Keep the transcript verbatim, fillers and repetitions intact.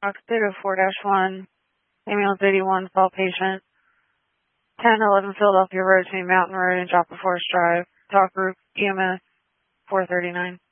Oxidate four dash one, ambulance eighty-one, fall patient, ten eleven Philadelphia Road between Mountain Road and Joppa Forest Drive, talk group, E M S four thirty-nine.